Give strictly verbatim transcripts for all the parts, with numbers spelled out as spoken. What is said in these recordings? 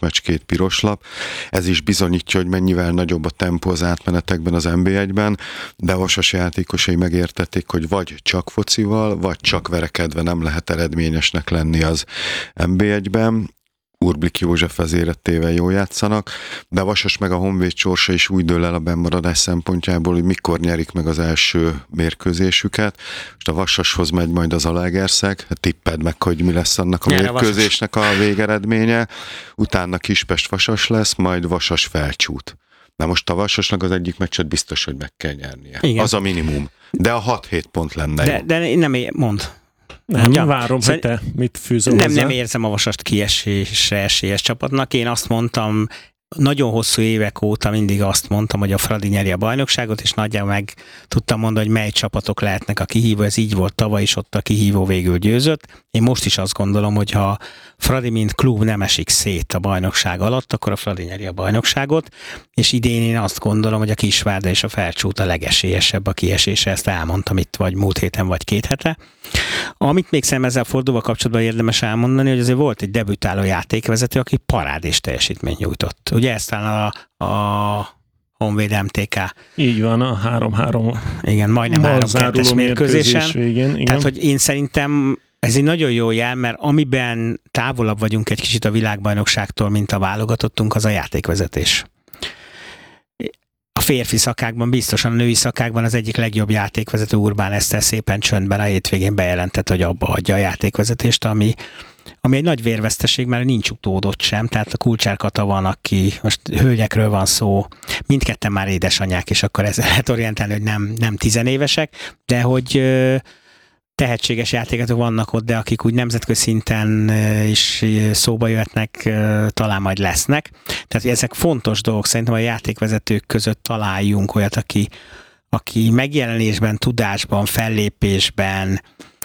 meccs, két piros lap. Ez is bizonyítja, hogy mennyivel nagyobb a tempó az átmenetekben az en bé egyben, de a Vasas játékosai megértették, hogy vagy csak focival, vagy csak verekedve nem lehet eredményesnek lenni az en bé egyben. Urblik József vezérettével jól játszanak, de a Vasas meg a Honvéd sorsa is úgy dől el a bennmaradás szempontjából, hogy mikor nyerik meg az első mérkőzésüket. Most a Vasashoz megy majd az Zalaegerszeg, tipped meg, hogy mi lesz annak a Nyer mérkőzésnek a, a végeredménye. Utána Kispest Vasas lesz, majd Vasas Felcsút. Na most a Vasasnak az egyik meccset biztos, hogy meg kell nyernie. Igen. Az a minimum. De a hat-hét pont lenne de, jó. De nem mond. Nem, ja. várom, szóval hogy te mit fűzöl nem, hozzá. nem érzem a Vasast kiesésre esélyes csapatnak. Én azt mondtam, nagyon hosszú évek óta mindig azt mondtam, hogy a Fradi nyeri a bajnokságot, és nagyjából meg tudtam mondani, hogy mely csapatok lehetnek a kihívó. Ez így volt tavaly is, ott a kihívó végül győzött. Én most is azt gondolom, hogy ha Fradi mint klub nem esik szét a bajnokság alatt, akkor a Fradi nyeri a bajnokságot, és idén én azt gondolom, hogy a Kisvárda és a Felcsút a legesélyesebb a kiesésre, ezt elmondtam itt vagy múlt héten, vagy két hete. Amit még szerintem ezzel fordulva kapcsolatban érdemes elmondani, hogy azért volt egy debütáló játékvezető, aki parádés teljesítményt nyújtott. Ugye ezt talán a, a Honvéd em té ká. Így van, a három-három. Igen, majdnem három-kettes mérkőzésen. Végén, igen. Tehát, hogy én szerintem ez egy nagyon jó jel, mert amiben távolabb vagyunk egy kicsit a világbajnokságtól, mint a válogatottunk, az a játékvezetés. A férfi szakákban, biztosan a női szakákban az egyik legjobb játékvezető Urbán Eszter szépen csöndben a hétvégén bejelentett, hogy abba adja a játékvezetést, ami, ami egy nagy vérveszteség, mert nincs utódott sem, tehát a Kulcsár Kata van, aki, most hölgyekről van szó, mindketten már édesanyák, és akkor ezzel lehet orientálni, hogy nem, nem tizenévesek, de hogy tehetséges játékosok vannak ott, de akik úgy nemzetközi szinten is szóba jöhetnek, talán majd lesznek. Tehát ezek fontos dolgok, szerintem a játékvezetők között találjunk olyat, aki, aki megjelenésben, tudásban, fellépésben,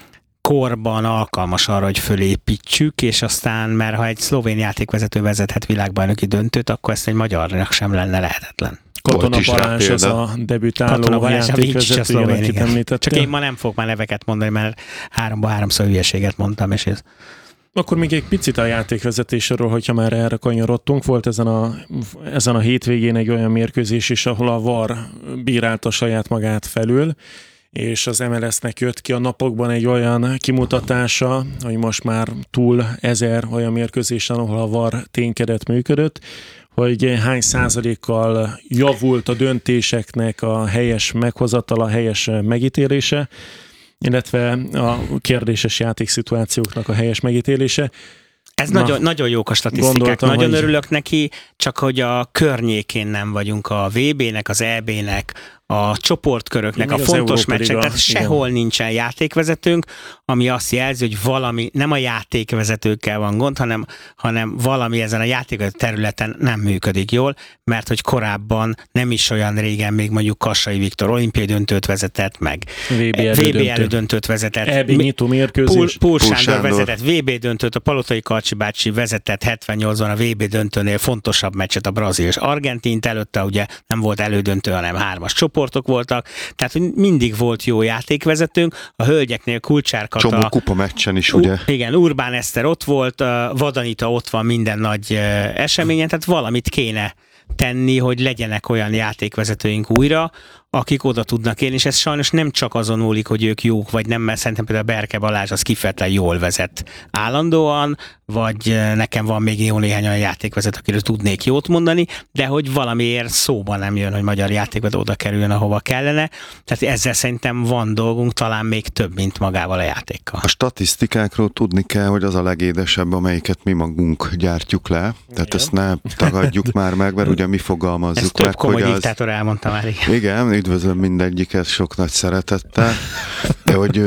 korban alkalmas arra, hogy fölépítsük, és aztán, mert ha egy szlovén játékvezető vezethet világbajnoki döntőt, akkor ezt egy magyarnak sem lenne lehetetlen. Katona Balázs az a debütáló játékvezető, akit említettél. Csak én ma nem fogok már neveket mondani, mert háromba háromszor hülyeséget mondtam, és ez... Akkor még egy picit a játékvezetésről, hogyha már erre kanyarodtunk, volt ezen a, ezen a hétvégén egy olyan mérkőzés is, ahol a VAR bírálta saját magát felül, és az em el es-nek jött ki a napokban egy olyan kimutatása, hogy most már túl ezer olyan mérkőzésen, ahol a VAR ténykedett, működött, hogy hány százalékkal javult a döntéseknek a helyes meghozatala, a helyes megítélése, illetve a kérdéses játékszituációknak a helyes megítélése. Ez nagyon, nagyon jók a statisztikák, nagyon hogy... örülök neki, csak hogy a környékén nem vagyunk a vé bének, az é bének, a csoportköröknek, a fontos meccsek, tehát sehol igen. nincsen játékvezetőnk, ami azt jelzi, hogy valami, nem a játékvezetőkkel van gond, hanem, hanem valami ezen a játékvezető területen nem működik jól, mert hogy korábban nem is olyan régen még mondjuk Kassai Viktor olimpiai döntőt vezetett, meg vé bé elődöntőt, elődöntőt vezetett, é bé nyitó mérkőzés, Pul, Pul Sándor vezetett vé bé döntőt, a Palotai Karcsi bácsi vezetett hetvennyolcban a vé bé döntőnél fontosabb meccset, a Brazil és Argentint, előtte ugye nem volt elődöntő, hanem hármas csoportok voltak, tehát mindig volt jó játékvezetőnk, a hölgyeknél Kulcsár Kata, csomó kupa meccsen is, ugye? U- igen, Urbán Eszter ott volt, Vadanita ott van minden nagy eseményen, tehát valamit kéne tenni, hogy legyenek olyan játékvezetőink újra, akik oda tudnak élni, és ez sajnos nem csak azon múlik, hogy ők jók, vagy nem, mert szerintem például Berke Balázs az kifejezetten jól vezet állandóan, vagy nekem van még jó néhány olyan játékvezető, akiről tudnék jót mondani, de hogy valamiért szóba nem jön, hogy magyar játékvezető oda kerüljön, ahova kellene. Tehát ezzel szerintem van dolgunk, talán még több, mint magával a játékkal. A statisztikákról tudni kell, hogy az a legédesebb, amelyiket mi magunk gyártjuk le. Tehát igen. ezt ne tagadjuk már meg, mert ugye mi fogalmazzuk ezt meg, komoly hogy az... diktátor elmondta már. Igen, igen, üdvözlöm mindegyiket sok nagy szeretettel, de hogy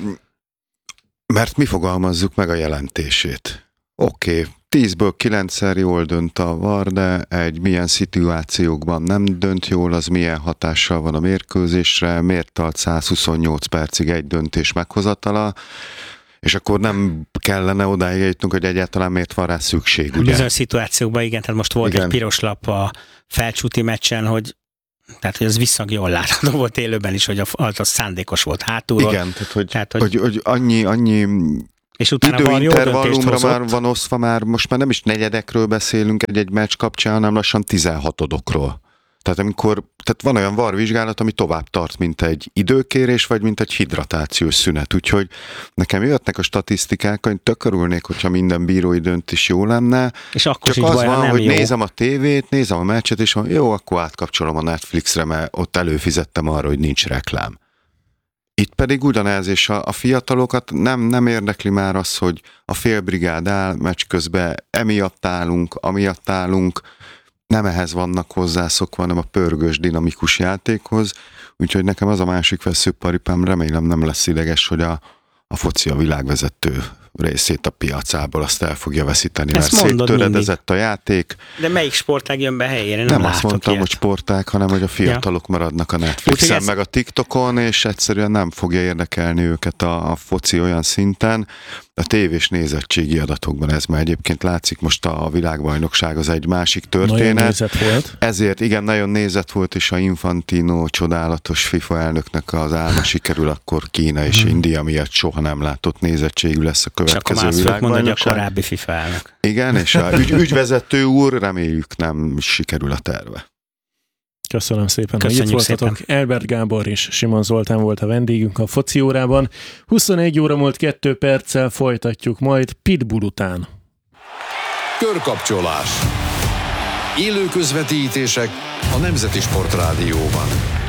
mert mi fogalmazzuk meg a jelentését. Oké, okay, tízből kilencszer jól dönt a VAR, de egy milyen szituációkban nem dönt jól, az milyen hatással van a mérkőzésre, miért tart száz huszonnyolc percig egy döntés meghozatala, és akkor nem kellene odáig jutnunk, hogy egyáltalán miért van rá szükség, ugye? Bizonyos szituációkban igen, tehát most volt igen. egy piros lap a Felcsúti meccsen, hogy tehát, hogy az viszont jól látható volt élőben is, hogy a, az szándékos volt hátulról. Igen, tehát, hogy, tehát, hogy... hogy, hogy annyi, annyi És utána van jó döntést időintervallumra hozott. már van osztva, már most már nem is negyedekről beszélünk egy-egy meccs kapcsán, hanem lassan tizenhatodokról. Tehát amikor, tehát van olyan varvizsgálat, ami tovább tart, mint egy időkérés, vagy mint egy hidratációs szünet. Úgyhogy nekem jöttnek a statisztikák, hogy tök örülnék, hogyha minden bírói döntés jó lenne. És akkor Csak is az baj, van, nem hogy jó. nézem a tévét, nézem a meccset, és van, jó, akkor átkapcsolom a Netflixre, mert ott előfizettem arra, hogy nincs reklám. Itt pedig ugyanez, és a, a fiatalokat nem, nem érdekli már az, hogy a félbrigád áll meccs közben, emiatt állunk, amiatt állunk, nem ehhez vannak hozzászokva, hanem a pörgős, dinamikus játékhoz, úgyhogy nekem az a másik veszőparipám, remélem nem lesz ideges, hogy a, a foci a világvezető részét a piacából azt el fogja veszíteni, Ezt mert mondod széttöredezett a játék. De melyik sportág jön be helyére? Nem, Nem, nem azt mondtam, ilyet. hogy sportág, hanem hogy a fiatalok ja. maradnak a Netflixen, Úgyhogy ez... meg a TikTokon, és egyszerűen nem fogja érdekelni őket a, a foci olyan szinten. A tévés nézettségi adatokban ez már egyébként látszik, most a világbajnokság az egy másik történet. Nagyon nézett volt. Ezért igen, nagyon nézett volt, és a Infantino csodálatos FIFA elnöknek az álma sikerül, akkor Kína és hmm. India miatt soha nem látott nézettségű lesz a következő világbajnokság. A korábbi FIFA elnök. Igen, és a ügy, ügyvezető úr, reméljük nem sikerül a terve. Köszönöm szépen, Köszönjük hogy itt voltatok. szépen. Elbert Gábor és Simon Zoltán volt a vendégünk a foci órában. huszonegy óra múlt kettő perccel folytatjuk majd Pitbull után. Körkapcsolás. Élő közvetítések a Nemzeti Sportrádióban.